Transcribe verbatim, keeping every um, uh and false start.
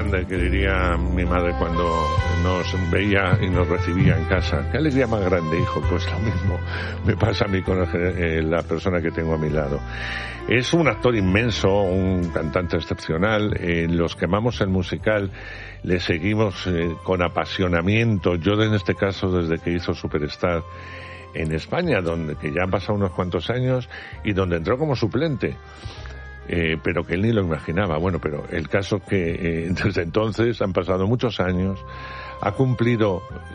grande, que diría mi madre cuando nos veía y nos recibía en casa. ¿Qué alegría más grande, hijo? Pues lo mismo me pasa a mí con el, la persona que tengo a mi lado. Es un actor inmenso, un cantante excepcional. Eh, los que amamos el musical le seguimos eh, con apasionamiento. Yo en este caso desde que hizo Superstar en España, donde que ya han pasado unos cuantos años y donde entró como suplente. Eh, pero que él ni lo imaginaba. Bueno, pero el caso que eh, desde entonces han pasado muchos años, ha cumplido